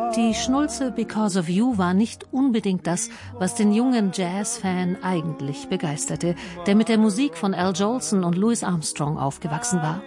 Die Schnulze Because of You war nicht unbedingt das, was den jungen Jazz-Fan eigentlich begeisterte, der mit der Musik von Al Jolson und Louis Armstrong aufgewachsen war.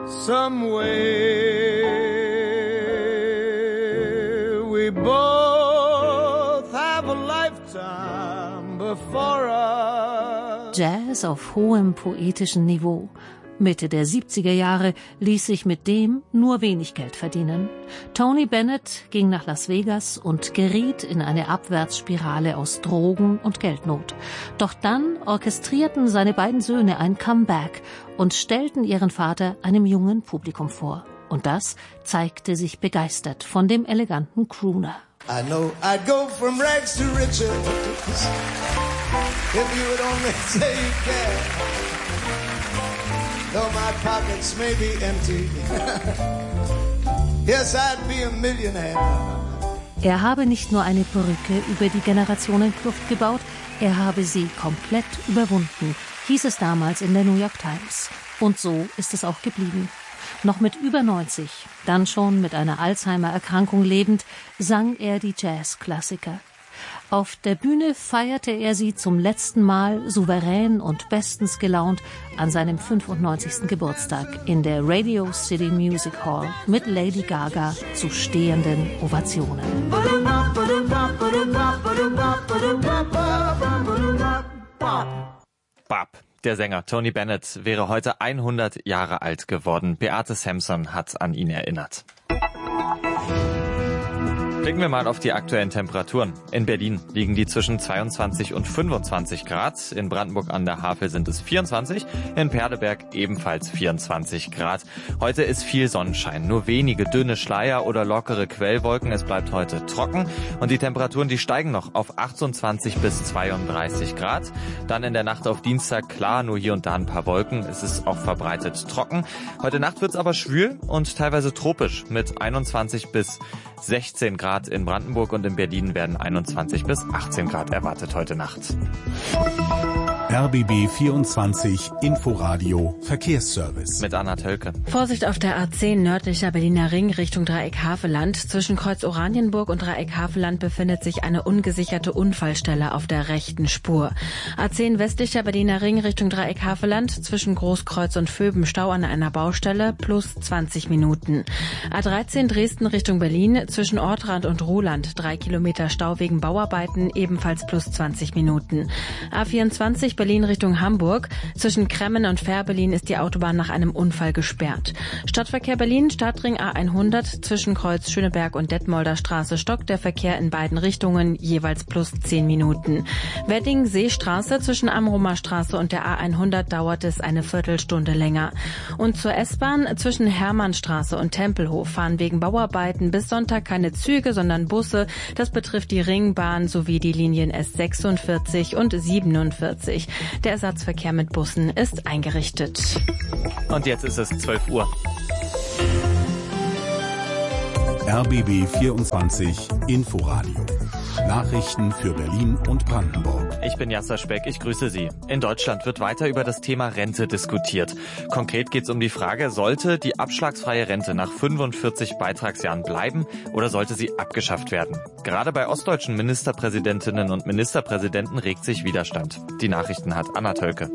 We both have a lifetime before us. Jazz auf hohem poetischen Niveau. Mitte der 70er Jahre ließ sich mit dem nur wenig Geld verdienen. Tony Bennett ging nach Las Vegas und geriet in eine Abwärtsspirale aus Drogen und Geldnot. Doch dann orchestrierten seine beiden Söhne ein Comeback und stellten ihren Vater einem jungen Publikum vor. Und das zeigte sich begeistert von dem eleganten Crooner. I know I'd go from rags to riches if you would only say you can. Though my pockets may be empty, yes, I'd be a millionaire. Er habe nicht nur eine Brücke über die Generationenkluft gebaut, er habe sie komplett überwunden, hieß es damals in der New York Times. Und so ist es auch geblieben. Noch mit über 90, dann schon mit einer Alzheimer-Erkrankung lebend, sang er die Jazz-Klassiker. Auf der Bühne feierte er sie zum letzten Mal souverän und bestens gelaunt an seinem 95. Geburtstag in der Radio City Music Hall mit Lady Gaga zu stehenden Ovationen. Bop. Der Sänger Tony Bennett wäre heute 100 Jahre alt geworden. Beate Sampson hat an ihn erinnert. Blicken wir mal auf die aktuellen Temperaturen. In Berlin liegen die zwischen 22 und 25 Grad. In Brandenburg an der Havel sind es 24. In Perleberg ebenfalls 24 Grad. Heute ist viel Sonnenschein. Nur wenige dünne Schleier oder lockere Quellwolken. Es bleibt heute trocken. Und die Temperaturen, die steigen noch auf 28 bis 32 Grad. Dann in der Nacht auf Dienstag klar, nur hier und da ein paar Wolken. Es ist auch verbreitet trocken. Heute Nacht wird es aber schwül und teilweise tropisch mit 21 bis 16 Grad. In Brandenburg und in Berlin werden 21 bis 18 Grad erwartet heute Nacht. RBB 24 Inforadio Verkehrsservice. Mit Anna Tölke. Vorsicht auf der A10 nördlicher Berliner Ring Richtung Dreieck-Haveland. Zwischen Kreuz Oranienburg und Dreieck-Haveland befindet sich eine ungesicherte Unfallstelle auf der rechten Spur. A10 westlicher Berliner Ring Richtung Dreieck-Haveland. Zwischen Großkreuz und Vöben Stau an einer Baustelle plus 20 Minuten. A13 Dresden Richtung Berlin. Zwischen Ortrand und Ruhland 3 Kilometer Stau wegen Bauarbeiten, ebenfalls plus 20 Minuten. A24 Berlin Richtung Hamburg. Zwischen Kremmen und Fährberlin ist die Autobahn nach einem Unfall gesperrt. Stadtverkehr Berlin, Stadtring A100, zwischen Kreuz Schöneberg und Detmolder Straße stockt der Verkehr in beiden Richtungen, jeweils plus 10 Minuten. Wedding Seestraße, zwischen Amrumer Straße und der A100 dauert es eine Viertelstunde länger. Und zur S-Bahn, zwischen Hermannstraße und Tempelhof fahren wegen Bauarbeiten bis Sonntag keine Züge, sondern Busse. Das betrifft die Ringbahn sowie die Linien S46 und 47. Der Ersatzverkehr mit Bussen ist eingerichtet. Und jetzt ist es 12 Uhr. RBB 24 Inforadio. Nachrichten für Berlin und Brandenburg. Ich bin Jasser Speck, ich grüße Sie. In Deutschland wird weiter über das Thema Rente diskutiert. Konkret geht es um die Frage, sollte die abschlagsfreie Rente nach 45 Beitragsjahren bleiben oder sollte sie abgeschafft werden? Gerade bei ostdeutschen Ministerpräsidentinnen und Ministerpräsidenten regt sich Widerstand. Die Nachrichten hat Anna Tölke.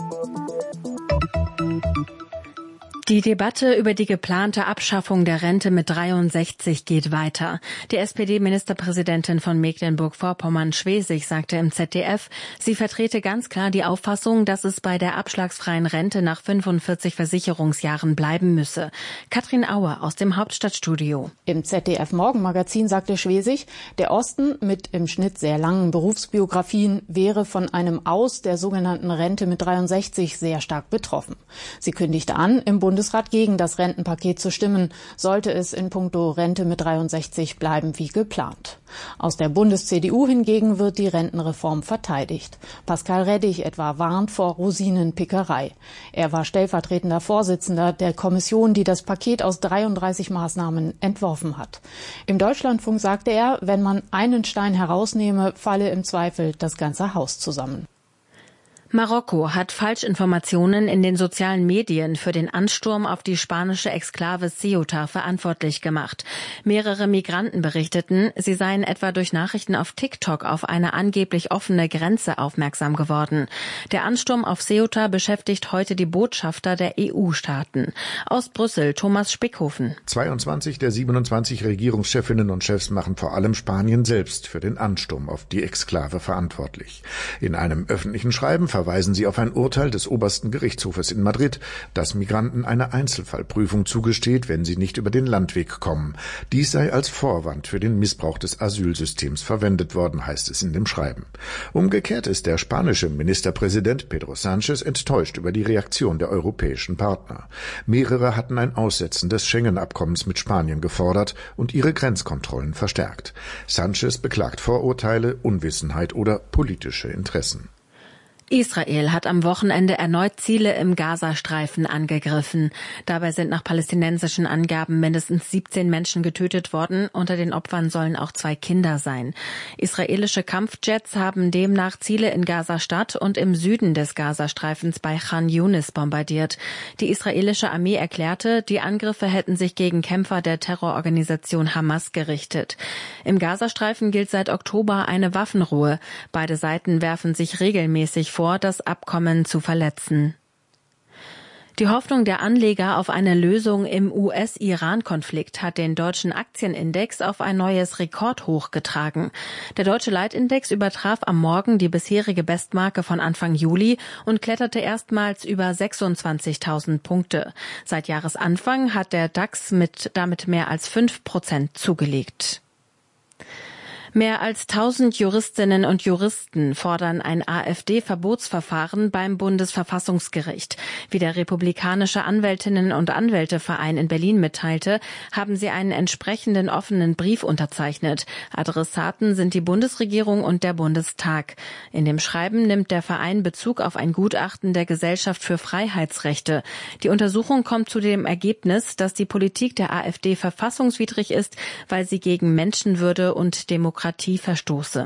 Die Debatte über die geplante Abschaffung der Rente mit 63 geht weiter. Die SPD-Ministerpräsidentin von Mecklenburg-Vorpommern, Schwesig, sagte im ZDF, sie vertrete ganz klar die Auffassung, dass es bei der abschlagsfreien Rente nach 45 Versicherungsjahren bleiben müsse. Katrin Auer aus dem Hauptstadtstudio. Im ZDF-Morgenmagazin sagte Schwesig, der Osten mit im Schnitt sehr langen Berufsbiografien wäre von einem Aus der sogenannten Rente mit 63 sehr stark betroffen. Sie kündigte an, im Bundesrat gegen das Rentenpaket zu stimmen, sollte es in puncto Rente mit 63 bleiben wie geplant. Aus der Bundes-CDU hingegen wird die Rentenreform verteidigt. Pascal Reddig etwa warnt vor Rosinenpickerei. Er war stellvertretender Vorsitzender der Kommission, die das Paket aus 33 Maßnahmen entworfen hat. Im Deutschlandfunk sagte er, wenn man einen Stein herausnehme, falle im Zweifel das ganze Haus zusammen. Marokko hat Falschinformationen in den sozialen Medien für den Ansturm auf die spanische Exklave Ceuta verantwortlich gemacht. Mehrere Migranten berichteten, sie seien etwa durch Nachrichten auf TikTok auf eine angeblich offene Grenze aufmerksam geworden. Der Ansturm auf Ceuta beschäftigt heute die Botschafter der EU-Staaten. Aus Brüssel, Thomas Spickhofen. 22 der 27 Regierungschefinnen und Chefs machen vor allem Spanien selbst für den Ansturm auf die Exklave verantwortlich. In einem öffentlichen Schreiben verweisen sie auf ein Urteil des obersten Gerichtshofes in Madrid, das Migranten eine Einzelfallprüfung zugesteht, wenn sie nicht über den Landweg kommen. Dies sei als Vorwand für den Missbrauch des Asylsystems verwendet worden, heißt es in dem Schreiben. Umgekehrt ist der spanische Ministerpräsident Pedro Sánchez enttäuscht über die Reaktion der europäischen Partner. Mehrere hatten ein Aussetzen des Schengen-Abkommens mit Spanien gefordert und ihre Grenzkontrollen verstärkt. Sánchez beklagt Vorurteile, Unwissenheit oder politische Interessen. Israel hat am Wochenende erneut Ziele im Gazastreifen angegriffen. Dabei sind nach palästinensischen Angaben mindestens 17 Menschen getötet worden. Unter den Opfern sollen auch 2 Kinder sein. Israelische Kampfjets haben demnach Ziele in Gaza-Stadt und im Süden des Gazastreifens bei Khan Yunis bombardiert. Die israelische Armee erklärte, die Angriffe hätten sich gegen Kämpfer der Terrororganisation Hamas gerichtet. Im Gazastreifen gilt seit Oktober eine Waffenruhe. Beide Seiten werfen sich regelmäßig vor, das Abkommen zu verletzen. Die Hoffnung der Anleger auf eine Lösung im US-Iran-Konflikt hat den deutschen Aktienindex auf ein neues Rekordhoch getragen. Der deutsche Leitindex übertraf am Morgen die bisherige Bestmarke von Anfang Juli und kletterte erstmals über 26.000 Punkte. Seit Jahresanfang hat der DAX damit mehr als 5% zugelegt. Mehr als 1000 Juristinnen und Juristen fordern ein AfD-Verbotsverfahren beim Bundesverfassungsgericht. Wie der Republikanische Anwältinnen- und Anwälteverein in Berlin mitteilte, haben sie einen entsprechenden offenen Brief unterzeichnet. Adressaten sind die Bundesregierung und der Bundestag. In dem Schreiben nimmt der Verein Bezug auf ein Gutachten der Gesellschaft für Freiheitsrechte. Die Untersuchung kommt zu dem Ergebnis, dass die Politik der AfD verfassungswidrig ist, weil sie gegen Menschenwürde und Demokratie verstoße.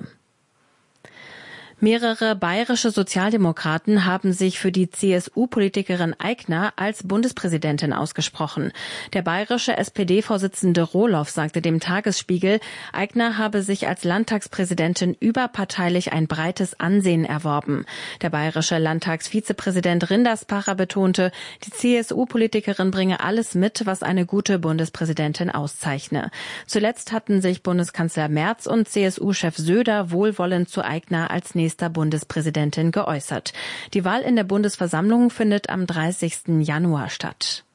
Mehrere bayerische Sozialdemokraten haben sich für die CSU-Politikerin Aigner als Bundespräsidentin ausgesprochen. Der bayerische SPD-Vorsitzende Rohloff sagte dem Tagesspiegel, Aigner habe sich als Landtagspräsidentin überparteilich ein breites Ansehen erworben. Der bayerische Landtagsvizepräsident Rinderspacher betonte, die CSU-Politikerin bringe alles mit, was eine gute Bundespräsidentin auszeichne. Zuletzt hatten sich Bundeskanzler Merz und CSU-Chef Söder wohlwollend zu Aigner als nächster Bundespräsidentin geäußert. Die Wahl in der Bundesversammlung findet am 30. Januar statt.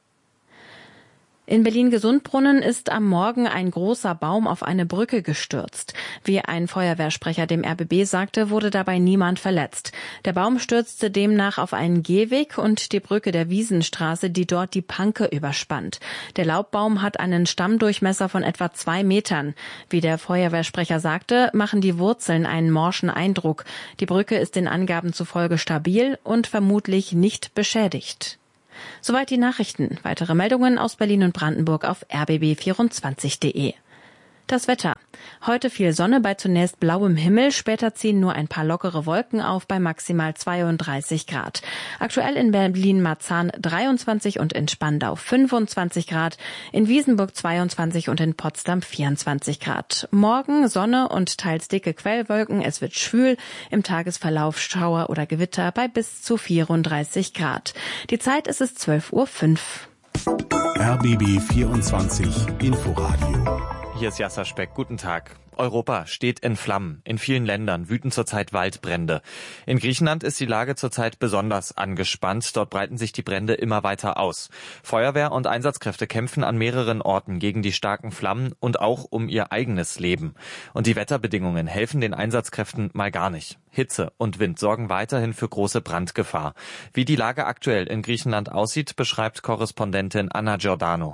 In Berlin-Gesundbrunnen ist am Morgen ein großer Baum auf eine Brücke gestürzt. Wie ein Feuerwehrsprecher dem RBB sagte, wurde dabei niemand verletzt. Der Baum stürzte demnach auf einen Gehweg und die Brücke der Wiesenstraße, die dort die Panke überspannt. Der Laubbaum hat einen Stammdurchmesser von etwa 2 Metern. Wie der Feuerwehrsprecher sagte, machen die Wurzeln einen morschen Eindruck. Die Brücke ist den Angaben zufolge stabil und vermutlich nicht beschädigt. Soweit die Nachrichten. Weitere Meldungen aus Berlin und Brandenburg auf rbb24.de. Das Wetter. Heute viel Sonne bei zunächst blauem Himmel, später ziehen nur ein paar lockere Wolken auf bei maximal 32 Grad. Aktuell in Berlin-Marzahn 23 und in Spandau 25 Grad, in Wiesenburg 22 und in Potsdam 24 Grad. Morgen Sonne und teils dicke Quellwolken, es wird schwül, im Tagesverlauf Schauer oder Gewitter bei bis zu 34 Grad. Die Zeit ist es 12:05 Uhr. RBB 24 Inforadio. Hier ist Jasser Speck. Guten Tag. Europa steht in Flammen. In vielen Ländern wüten zurzeit Waldbrände. In Griechenland ist die Lage zurzeit besonders angespannt. Dort breiten sich die Brände immer weiter aus. Feuerwehr und Einsatzkräfte kämpfen an mehreren Orten gegen die starken Flammen und auch um ihr eigenes Leben. Und die Wetterbedingungen helfen den Einsatzkräften mal gar nicht. Hitze und Wind sorgen weiterhin für große Brandgefahr. Wie die Lage aktuell in Griechenland aussieht, beschreibt Korrespondentin Anna Giordano.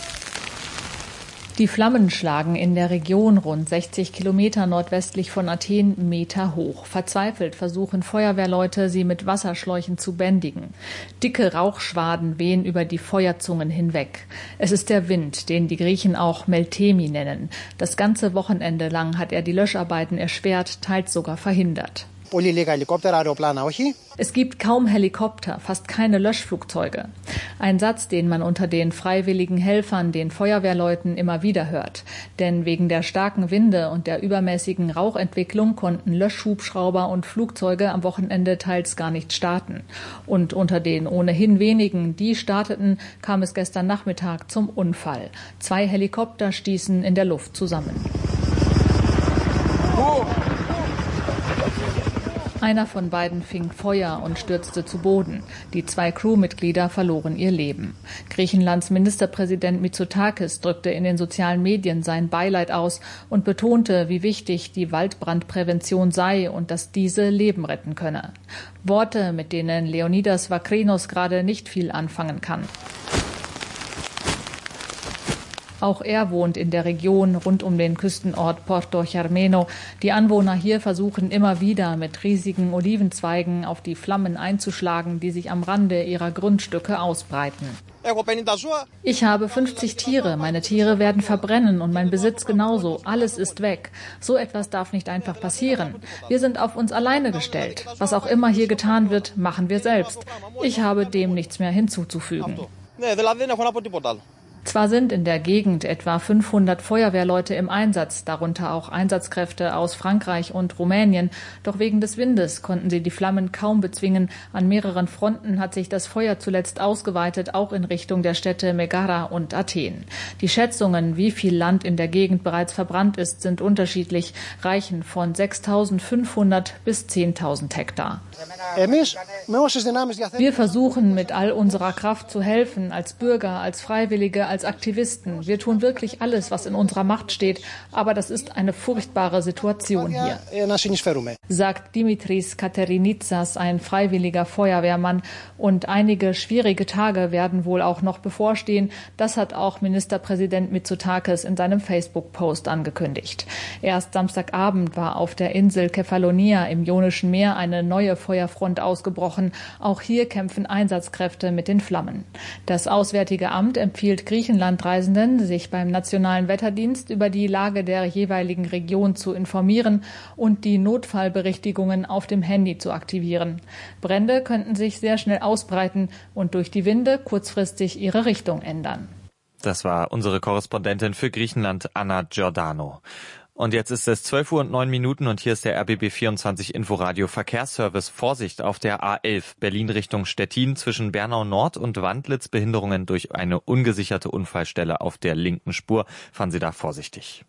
Die Flammen schlagen in der Region rund 60 Kilometer nordwestlich von Athen Meter hoch. Verzweifelt versuchen Feuerwehrleute, sie mit Wasserschläuchen zu bändigen. Dicke Rauchschwaden wehen über die Feuerzungen hinweg. Es ist der Wind, den die Griechen auch Meltemi nennen. Das ganze Wochenende lang hat er die Löscharbeiten erschwert, teils sogar verhindert. Es gibt kaum Helikopter, fast keine Löschflugzeuge. Ein Satz, den man unter den freiwilligen Helfern, den Feuerwehrleuten immer wieder hört. Denn wegen der starken Winde und der übermäßigen Rauchentwicklung konnten Löschhubschrauber und Flugzeuge am Wochenende teils gar nicht starten. Und unter den ohnehin wenigen, die starteten, kam es gestern Nachmittag zum Unfall. 2 Helikopter stießen in der Luft zusammen. Einer von beiden fing Feuer und stürzte zu Boden. Die 2 Crewmitglieder verloren ihr Leben. Griechenlands Ministerpräsident Mitsotakis drückte in den sozialen Medien sein Beileid aus und betonte, wie wichtig die Waldbrandprävention sei und dass diese Leben retten könne. Worte, mit denen Leonidas Vakrinos gerade nicht viel anfangen kann. Auch er wohnt in der Region rund um den Küstenort Porto Germeno. Die Anwohner hier versuchen immer wieder mit riesigen Olivenzweigen auf die Flammen einzuschlagen, die sich am Rande ihrer Grundstücke ausbreiten. Ich habe 50 Tiere. Meine Tiere werden verbrennen und mein Besitz genauso. Alles ist weg. So etwas darf nicht einfach passieren. Wir sind auf uns alleine gestellt. Was auch immer hier getan wird, machen wir selbst. Ich habe dem nichts mehr hinzuzufügen. Zwar sind in der Gegend etwa 500 Feuerwehrleute im Einsatz, darunter auch Einsatzkräfte aus Frankreich und Rumänien, doch wegen des Windes konnten sie die Flammen kaum bezwingen. An mehreren Fronten hat sich das Feuer zuletzt ausgeweitet, auch in Richtung der Städte Megara und Athen. Die Schätzungen, wie viel Land in der Gegend bereits verbrannt ist, sind unterschiedlich, reichen von 6.500 bis 10.000 Hektar. Wir versuchen mit all unserer Kraft zu helfen, als Bürger, als Freiwillige, als Aktivisten. Wir tun wirklich alles, was in unserer Macht steht, aber das ist eine furchtbare Situation hier, sagt Dimitris Katerinitsas, ein freiwilliger Feuerwehrmann. Und einige schwierige Tage werden wohl auch noch bevorstehen. Das hat auch Ministerpräsident Mitsotakis in seinem Facebook-Post angekündigt. Erst Samstagabend war auf der Insel Kefalonia im Ionischen Meer eine neue Feuerfront ausgebrochen. Auch hier kämpfen Einsatzkräfte mit den Flammen. Das Auswärtige Amt empfiehlt Griechenlandreisenden, sich beim Nationalen Wetterdienst über die Lage der jeweiligen Region zu informieren und die Notfallberichtigungen auf dem Handy zu aktivieren. Brände könnten sich sehr schnell ausbreiten und durch die Winde kurzfristig ihre Richtung ändern. Das war unsere Korrespondentin für Griechenland, Anna Giordano. Und jetzt ist es 12:09 und hier ist der RBB24 Inforadio Verkehrsservice. Vorsicht auf der A11 Berlin Richtung Stettin zwischen Bernau Nord und Wandlitz. Behinderungen durch eine ungesicherte Unfallstelle auf der linken Spur. Fahren Sie da vorsichtig.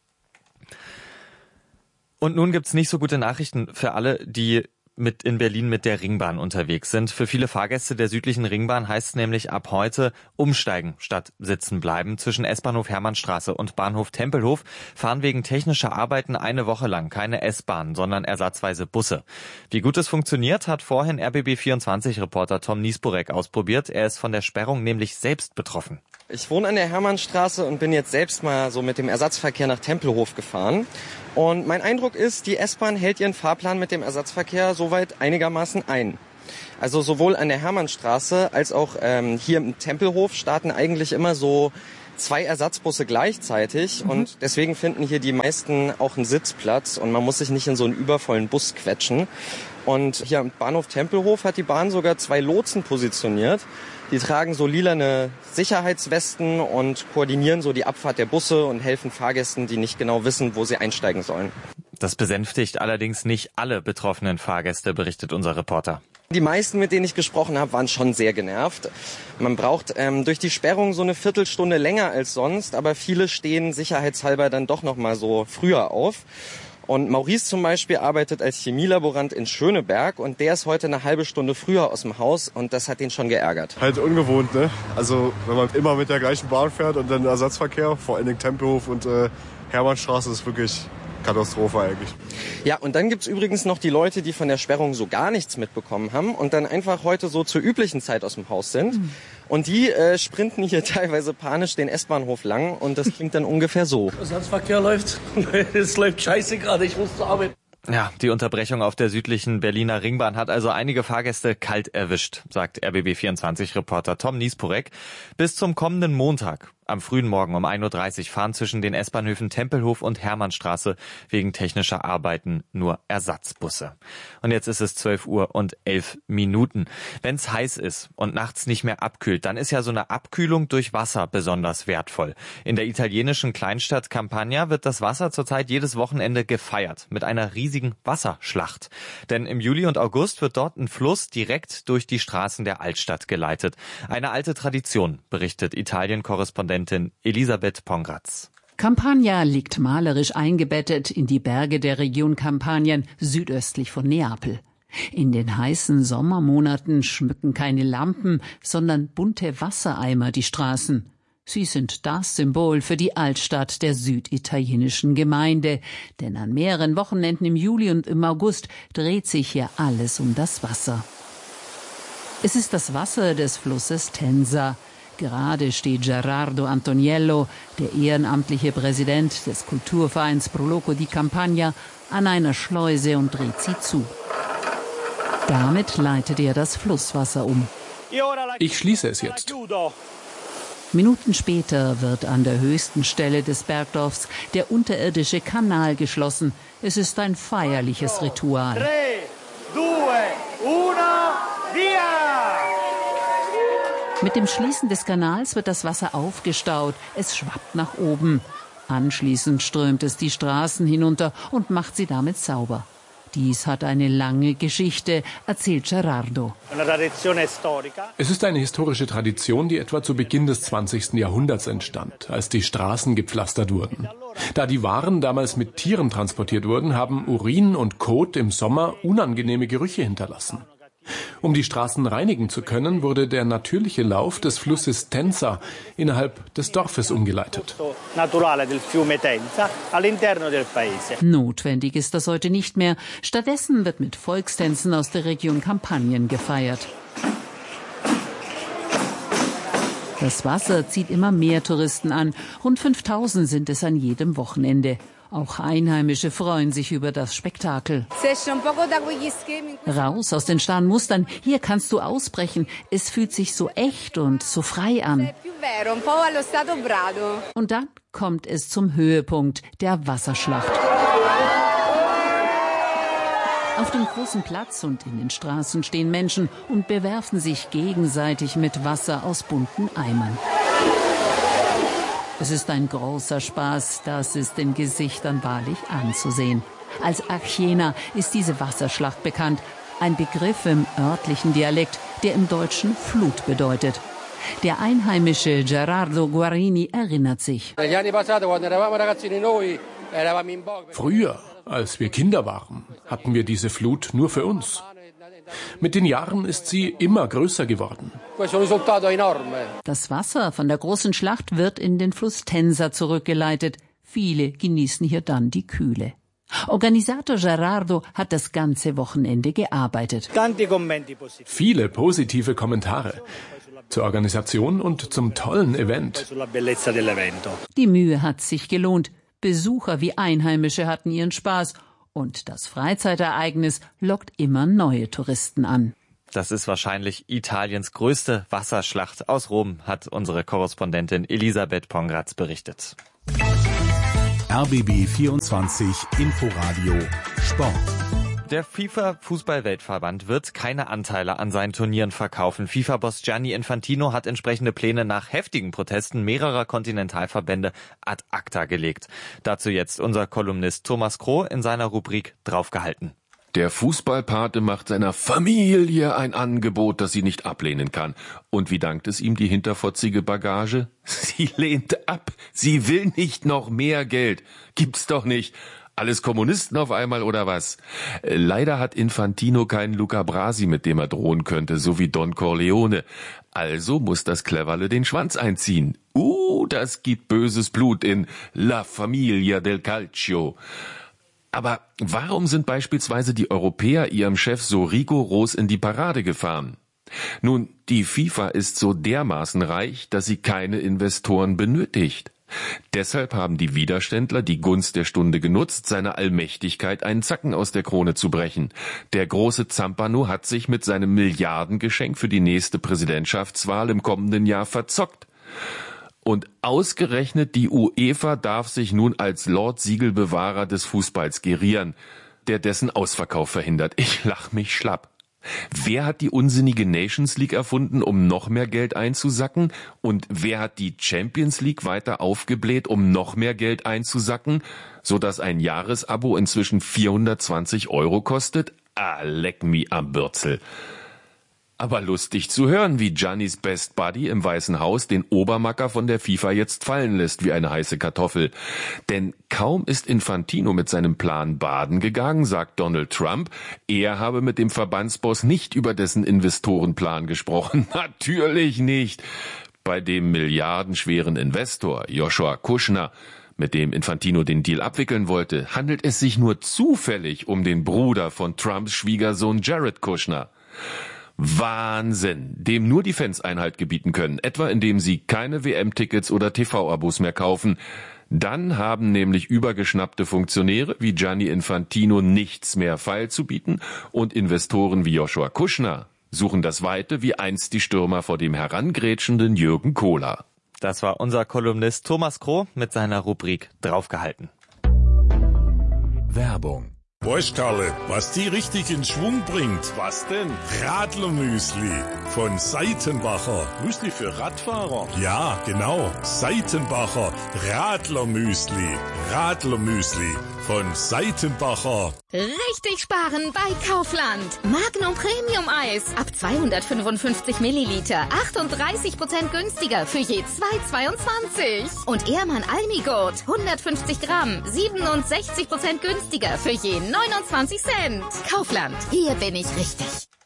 Und nun gibt's nicht so gute Nachrichten für alle, die in Berlin mit der Ringbahn unterwegs sind. Für viele Fahrgäste der südlichen Ringbahn heißt es nämlich ab heute umsteigen statt sitzen bleiben. Zwischen S-Bahnhof Hermannstraße und Bahnhof Tempelhof fahren wegen technischer Arbeiten eine Woche lang keine S-Bahn, sondern ersatzweise Busse. Wie gut es funktioniert, hat vorhin RBB24-Reporter Tom Niesborek ausprobiert. Er ist von der Sperrung nämlich selbst betroffen. Ich wohne an der Hermannstraße und bin jetzt selbst mal so mit dem Ersatzverkehr nach Tempelhof gefahren. Und mein Eindruck ist, die S-Bahn hält ihren Fahrplan mit dem Ersatzverkehr soweit einigermaßen ein. Also sowohl an der Hermannstraße als auch hier im Tempelhof starten eigentlich immer so 2 Ersatzbusse gleichzeitig und deswegen finden hier die meisten auch einen Sitzplatz und man muss sich nicht in so einen übervollen Bus quetschen. Und hier am Bahnhof Tempelhof hat die Bahn sogar 2 Lotsen positioniert. Die tragen so lilane Sicherheitswesten und koordinieren so die Abfahrt der Busse und helfen Fahrgästen, die nicht genau wissen, wo sie einsteigen sollen. Das besänftigt allerdings nicht alle betroffenen Fahrgäste, berichtet unser Reporter. Die meisten, mit denen ich gesprochen habe, waren schon sehr genervt. Man braucht durch die Sperrung so eine Viertelstunde länger als sonst, aber viele stehen sicherheitshalber dann doch noch mal so früher auf. Und Maurice zum Beispiel arbeitet als Chemielaborant in Schöneberg und der ist heute eine halbe Stunde früher aus dem Haus und das hat ihn schon geärgert. Halt ungewohnt, ne? Also wenn man immer mit der gleichen Bahn fährt und dann Ersatzverkehr, vor allen Dingen Tempelhof und Hermannstraße, ist wirklich Katastrophe eigentlich. Ja, und dann gibt's übrigens noch die Leute, die von der Sperrung so gar nichts mitbekommen haben und dann einfach heute so zur üblichen Zeit aus dem Haus sind. Und die sprinten hier teilweise panisch den S-Bahnhof lang und das klingt dann ungefähr so. Ersatzverkehr läuft. Es läuft scheiße gerade, ich muss zur Arbeit. Ja, die Unterbrechung auf der südlichen Berliner Ringbahn hat also einige Fahrgäste kalt erwischt, sagt RBB24-Reporter Tom Niesborek. Bis zum kommenden Montag, Am frühen Morgen um 1.30 Uhr fahren zwischen den S-Bahnhöfen Tempelhof und Hermannstraße wegen technischer Arbeiten nur Ersatzbusse. Und jetzt ist es 12:11 Uhr. Wenn es heiß ist und nachts nicht mehr abkühlt, dann ist ja so eine Abkühlung durch Wasser besonders wertvoll. In der italienischen Kleinstadt Campania wird das Wasser zurzeit jedes Wochenende gefeiert mit einer riesigen Wasserschlacht. Denn im Juli und August wird dort ein Fluss direkt durch die Straßen der Altstadt geleitet. Eine alte Tradition, berichtet Italien-Korrespondentin Elisabeth Pongratz. Campania liegt malerisch eingebettet in die Berge der Region Kampanien südöstlich von Neapel. In den heißen Sommermonaten schmücken keine Lampen, sondern bunte Wassereimer die Straßen. Sie sind das Symbol für die Altstadt der süditalienischen Gemeinde, denn an mehreren Wochenenden im Juli und im August dreht sich hier alles um das Wasser. Es ist das Wasser des Flusses Tenza. Gerade steht Gerardo Antoniello, der ehrenamtliche Präsident des Kulturvereins Pro Loco di Campania, an einer Schleuse und dreht sie zu. Damit leitet er das Flusswasser um. Ich schließe es jetzt. Minuten später wird an der höchsten Stelle des Bergdorfs der unterirdische Kanal geschlossen. Es ist ein feierliches Ritual. 3, 2, 1, via! Mit dem Schließen des Kanals wird das Wasser aufgestaut. Es schwappt nach oben. Anschließend strömt es die Straßen hinunter und macht sie damit sauber. Dies hat eine lange Geschichte, erzählt Gerardo. Es ist eine historische Tradition, die etwa zu Beginn des 20. Jahrhunderts entstand, als die Straßen gepflastert wurden. Da die Waren damals mit Tieren transportiert wurden, haben Urin und Kot im Sommer unangenehme Gerüche hinterlassen. Um die Straßen reinigen zu können, wurde der natürliche Lauf des Flusses Tenza innerhalb des Dorfes umgeleitet. Notwendig ist das heute nicht mehr. Stattdessen wird mit Volkstänzen aus der Region Kampanien gefeiert. Das Wasser zieht immer mehr Touristen an. Rund 5000 sind es an jedem Wochenende. Auch Einheimische freuen sich über das Spektakel. Raus aus den starren Mustern, hier kannst du ausbrechen. Es fühlt sich so echt und so frei an. Und dann kommt es zum Höhepunkt der Wasserschlacht. Auf dem großen Platz und in den Straßen stehen Menschen und bewerfen sich gegenseitig mit Wasser aus bunten Eimern. Es ist ein großer Spaß, das ist den Gesichtern wahrlich anzusehen. Als Archiena ist diese Wasserschlacht bekannt, ein Begriff im örtlichen Dialekt, der im Deutschen Flut bedeutet. Der einheimische Gerardo Guarini erinnert sich. Früher, als wir Kinder waren, hatten wir diese Flut nur für uns. Mit den Jahren ist sie immer größer geworden. Das Wasser von der großen Schlacht wird in den Fluss Tenza zurückgeleitet. Viele genießen hier dann die Kühle. Organisator Gerardo hat das ganze Wochenende gearbeitet. Viele positive Kommentare zur Organisation und zum tollen Event. Die Mühe hat sich gelohnt. Besucher wie Einheimische hatten ihren Spaß. Und das Freizeitereignis lockt immer neue Touristen an. Das ist wahrscheinlich Italiens größte Wasserschlacht. Aus Rom hat unsere Korrespondentin Elisabeth Pongratz berichtet. RBB 24 Inforadio Sport. Der FIFA-Fußball-Weltverband wird keine Anteile an seinen Turnieren verkaufen. FIFA-Boss Gianni Infantino hat entsprechende Pläne nach heftigen Protesten mehrerer Kontinentalverbände ad acta gelegt. Dazu jetzt unser Kolumnist Thomas Kroh in seiner Rubrik Draufgehalten. Der Fußballpate macht seiner Familie ein Angebot, das sie nicht ablehnen kann. Und wie dankt es ihm die hinterfotzige Bagage? Sie lehnt ab. Sie will nicht noch mehr Geld. Gibt's doch nicht. Alles Kommunisten auf einmal oder was? Leider hat Infantino keinen Luca Brasi, mit dem er drohen könnte, so wie Don Corleone. Also muss das Cleverle den Schwanz einziehen. Das gibt böses Blut in La Familia del Calcio. Aber warum sind beispielsweise die Europäer ihrem Chef so rigoros in die Parade gefahren? Nun, die FIFA ist so dermaßen reich, dass sie keine Investoren benötigt. Deshalb haben die Widerständler die Gunst der Stunde genutzt, seiner Allmächtigkeit einen Zacken aus der Krone zu brechen. Der große Zampano hat sich mit seinem Milliardengeschenk für die nächste Präsidentschaftswahl im kommenden Jahr verzockt. Und ausgerechnet die UEFA darf sich nun als Lord Siegelbewahrer des Fußballs gerieren, der dessen Ausverkauf verhindert. Ich lach mich schlapp. Wer hat die unsinnige Nations League erfunden, um noch mehr Geld einzusacken? Und wer hat die Champions League weiter aufgebläht, um noch mehr Geld einzusacken, sodass ein Jahresabo inzwischen 420 € kostet? Ah, leck mi am Bürzel. Aber lustig zu hören, wie Giannis Best Buddy im Weißen Haus den Obermacker von der FIFA jetzt fallen lässt wie eine heiße Kartoffel. Denn kaum ist Infantino mit seinem Plan baden gegangen, sagt Donald Trump, er habe mit dem Verbandsboss nicht über dessen Investorenplan gesprochen. Natürlich nicht. Bei dem milliardenschweren Investor Joshua Kushner, mit dem Infantino den Deal abwickeln wollte, handelt es sich nur zufällig um den Bruder von Trumps Schwiegersohn Jared Kushner. Wahnsinn, dem nur die Fans Einhalt gebieten können, etwa indem sie keine WM-Tickets oder TV-Abos mehr kaufen. Dann haben nämlich übergeschnappte Funktionäre wie Gianni Infantino nichts mehr feilzubieten und Investoren wie Joshua Kushner suchen das Weite wie einst die Stürmer vor dem herangrätschenden Jürgen Kohler. Das war unser Kolumnist Thomas Kroh mit seiner Rubrik Draufgehalten. Werbung. Weißt Karle, was die richtig in Schwung bringt? Was denn? Radlermüsli von Seitenbacher. Müsli für Radfahrer? Ja, genau. Seitenbacher Radlermüsli. Radlermüsli von Seitenbacher. Richtig sparen bei Kaufland. Magnum Premium Eis ab 255 Milliliter. 38% günstiger für je 2,22. Und Ehrmann Almigurt 150 Gramm. 67% günstiger für je 29 Cent. Kaufland, hier bin ich richtig.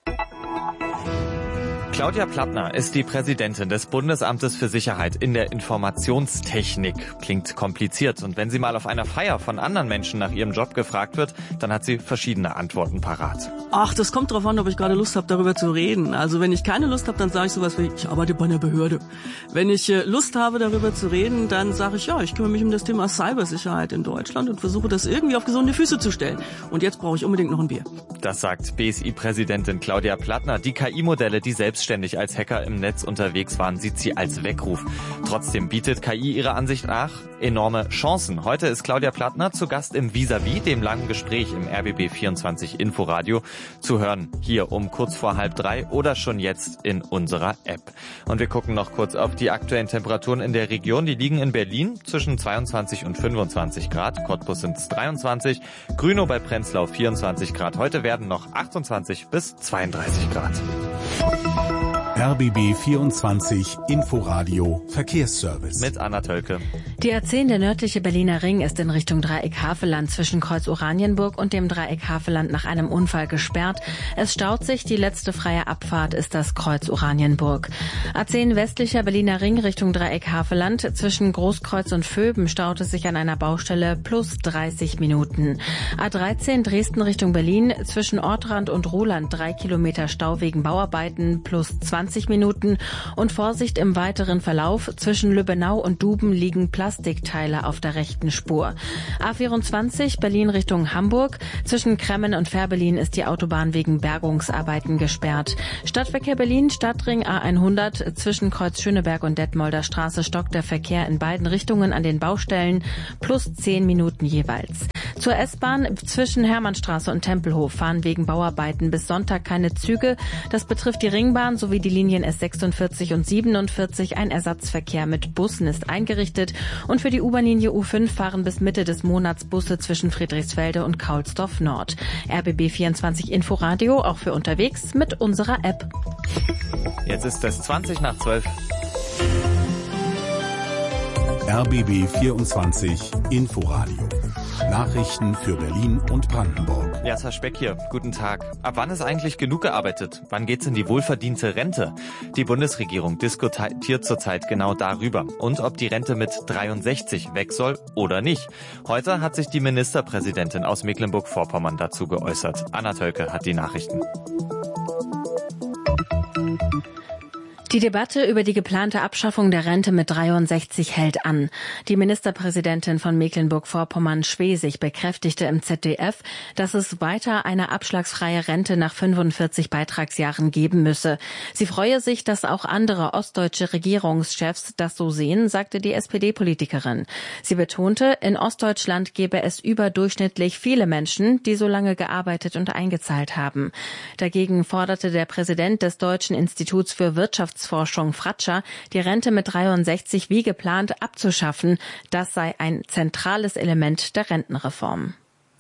Claudia Plattner ist die Präsidentin des Bundesamtes für Sicherheit in der Informationstechnik. Klingt kompliziert. Und wenn sie mal auf einer Feier von anderen Menschen nach ihrem Job gefragt wird, dann hat sie verschiedene Antworten parat. Ach, das kommt drauf an, ob ich gerade Lust habe, darüber zu reden. Also wenn ich keine Lust habe, dann sage ich sowas wie, ich arbeite bei einer Behörde. Wenn ich Lust habe, darüber zu reden, dann sage ich, ja, ich kümmere mich um das Thema Cybersicherheit in Deutschland und versuche das irgendwie auf gesunde Füße zu stellen. Und jetzt brauche ich unbedingt noch ein Bier. Das sagt BSI-Präsidentin Claudia Plattner. Die KI-Modelle, die selbstständig als Hacker im Netz unterwegs waren, sieht sie als Weckruf. Trotzdem bietet KI ihrer Ansicht nach enorme Chancen. Heute ist Claudia Plattner zu Gast im Vis-à-vis, dem langen Gespräch im RBB 24 Inforadio, zu hören hier um kurz vor 2:30 oder schon jetzt in unserer App. Und wir gucken noch kurz auf die aktuellen Temperaturen in der Region. Die liegen in Berlin zwischen 22 und 25 Grad. Cottbus sind es 23. Grünow bei Prenzlau 24 Grad. Heute werden noch 28 bis 32 Grad. RBB 24 Inforadio Verkehrsservice. Mit Anna Tölke. Die A10, der nördliche Berliner Ring, ist in Richtung Dreieck Havelland zwischen Kreuz Oranienburg und dem Dreieck Havelland nach einem Unfall gesperrt. Es staut sich, die letzte freie Abfahrt ist das Kreuz Oranienburg. A10, westlicher Berliner Ring Richtung Dreieck Havelland zwischen Großkreuz und Vöben staut es sich an einer Baustelle plus 30 Minuten. A13, Dresden Richtung Berlin zwischen Ortrand und Ruhland 3 Kilometer Stau wegen Bauarbeiten plus 20 Minuten und Vorsicht im weiteren Verlauf. Zwischen Lübbenau und Duben liegen Plastikteile auf der rechten Spur. A24 Berlin Richtung Hamburg. Zwischen Kremmen und Fährberlin ist die Autobahn wegen Bergungsarbeiten gesperrt. Stadtverkehr Berlin, Stadtring A100. Zwischen Kreuz Schöneberg und Detmolder Straße stockt der Verkehr in beiden Richtungen an den Baustellen plus 10 Minuten jeweils. Zur S-Bahn zwischen Hermannstraße und Tempelhof fahren wegen Bauarbeiten bis Sonntag keine Züge. Das betrifft die Ringbahn sowie die Linien S46 und 47. Ein Ersatzverkehr mit Bussen ist eingerichtet und für die U-Bahn-Linie U5 fahren bis Mitte des Monats Busse zwischen Friedrichsfelde und Kaulsdorf Nord. RBB 24 Inforadio, auch für unterwegs mit unserer App. Jetzt ist es 20 nach 12. RBB 24 Inforadio. Nachrichten für Berlin und Brandenburg. Jasper Speck hier. Guten Tag. Ab wann ist eigentlich genug gearbeitet? Wann geht's in die wohlverdiente Rente? Die Bundesregierung diskutiert zurzeit genau darüber. Und ob die Rente mit 63 weg soll oder nicht. Heute hat sich die Ministerpräsidentin aus Mecklenburg-Vorpommern dazu geäußert. Anna Tölke hat die Nachrichten. Die Debatte über die geplante Abschaffung der Rente mit 63 hält an. Die Ministerpräsidentin von Mecklenburg-Vorpommern-Schwesig bekräftigte im ZDF, dass es weiter eine abschlagsfreie Rente nach 45 Beitragsjahren geben müsse. Sie freue sich, dass auch andere ostdeutsche Regierungschefs das so sehen, sagte die SPD-Politikerin. Sie betonte, in Ostdeutschland gebe es überdurchschnittlich viele Menschen, die so lange gearbeitet und eingezahlt haben. Dagegen forderte der Präsident des Deutschen Instituts für Wirtschaftsforschung Fratscher, die Rente mit 63 wie geplant abzuschaffen. Das sei ein zentrales Element der Rentenreform.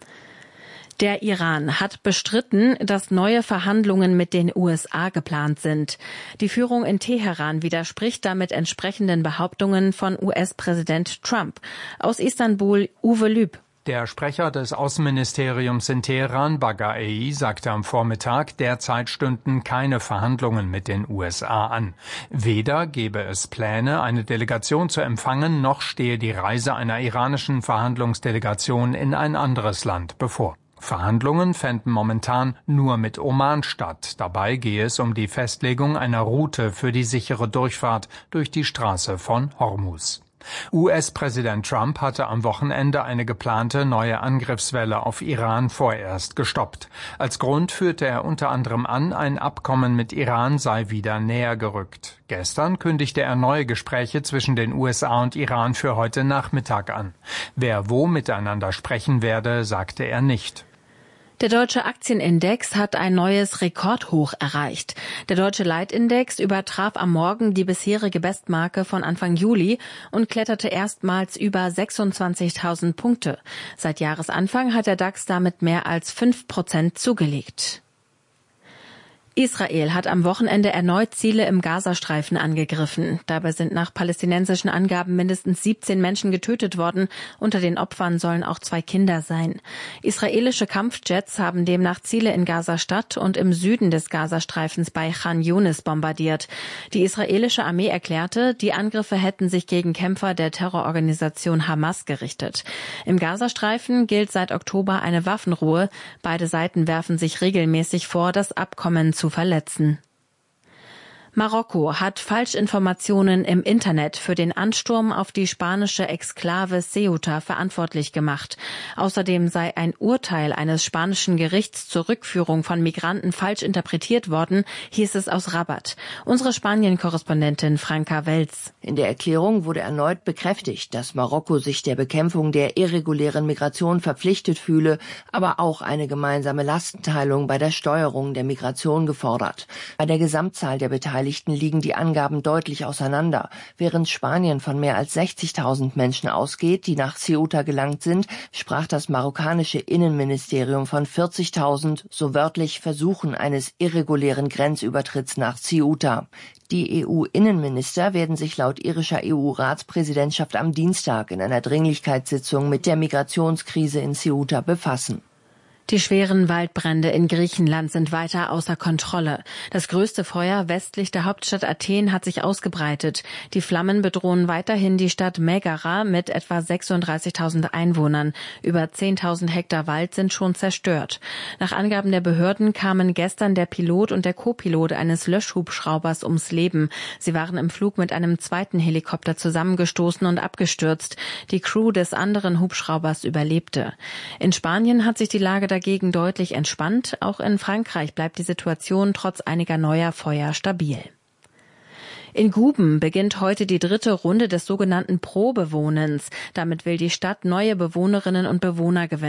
Der Iran hat bestritten, dass neue Verhandlungen mit den USA geplant sind. Die Führung in Teheran widerspricht damit entsprechenden Behauptungen von US-Präsident Trump. Aus Istanbul Uwe Lüb. Der Sprecher des Außenministeriums in Teheran, Baghai, sagte am Vormittag, derzeit stünden keine Verhandlungen mit den USA an. Weder gebe es Pläne, eine Delegation zu empfangen, noch stehe die Reise einer iranischen Verhandlungsdelegation in ein anderes Land bevor. Verhandlungen fänden momentan nur mit Oman statt. Dabei gehe es um die Festlegung einer Route für die sichere Durchfahrt durch die Straße von Hormuz. US-Präsident Trump hatte am Wochenende eine geplante neue Angriffswelle auf Iran vorerst gestoppt. Als Grund führte er unter anderem an, ein Abkommen mit Iran sei wieder näher gerückt. Gestern kündigte er neue Gespräche zwischen den USA und Iran für heute Nachmittag an. Wer wo miteinander sprechen werde, sagte er nicht. Der deutsche Aktienindex hat ein neues Rekordhoch erreicht. Der deutsche Leitindex übertraf am Morgen die bisherige Bestmarke von Anfang Juli und kletterte erstmals über 26.000 Punkte. Seit Jahresanfang hat der DAX damit mehr als 5% zugelegt. Israel hat am Wochenende erneut Ziele im Gazastreifen angegriffen. Dabei sind nach palästinensischen Angaben mindestens 17 Menschen getötet worden. Unter den Opfern sollen auch 2 Kinder sein. Israelische Kampfjets haben demnach Ziele in Gazastadt und im Süden des Gazastreifens bei Khan Yunis bombardiert. Die israelische Armee erklärte, die Angriffe hätten sich gegen Kämpfer der Terrororganisation Hamas gerichtet. Im Gazastreifen gilt seit Oktober eine Waffenruhe. Beide Seiten werfen sich regelmäßig vor, das Abkommen zu verletzen. Marokko hat Falschinformationen im Internet für den Ansturm auf die spanische Exklave Ceuta verantwortlich gemacht. Außerdem sei ein Urteil eines spanischen Gerichts zur Rückführung von Migranten falsch interpretiert worden, hieß es aus Rabat. Unsere Spanien-Korrespondentin Franka Welz. In der Erklärung wurde erneut bekräftigt, dass Marokko sich der Bekämpfung der irregulären Migration verpflichtet fühle, aber auch eine gemeinsame Lastenteilung bei der Steuerung der Migration gefordert. Bei der Gesamtzahl der Beteiligten liegen die Angaben deutlich auseinander. Während Spanien von mehr als 60.000 Menschen ausgeht, die nach Ceuta gelangt sind, sprach das marokkanische Innenministerium von 40.000, so wörtlich Versuchen eines irregulären Grenzübertritts nach Ceuta. Die EU-Innenminister werden sich laut irischer EU-Ratspräsidentschaft am Dienstag in einer Dringlichkeitssitzung mit der Migrationskrise in Ceuta befassen. Die schweren Waldbrände in Griechenland sind weiter außer Kontrolle. Das größte Feuer westlich der Hauptstadt Athen hat sich ausgebreitet. Die Flammen bedrohen weiterhin die Stadt Megara mit etwa 36.000 Einwohnern. Über 10.000 Hektar Wald sind schon zerstört. Nach Angaben der Behörden kamen gestern der Pilot und der Co-Pilot eines Löschhubschraubers ums Leben. Sie waren im Flug mit einem zweiten Helikopter zusammengestoßen und abgestürzt. Die Crew des anderen Hubschraubers überlebte. In Spanien hat sich die Lage dagegen deutlich entspannt. Auch in Frankreich bleibt die Situation trotz einiger neuer Feuer stabil. In Guben beginnt heute die 3. Runde des sogenannten Probewohnens. Damit will die Stadt neue Bewohnerinnen und Bewohner gewinnen.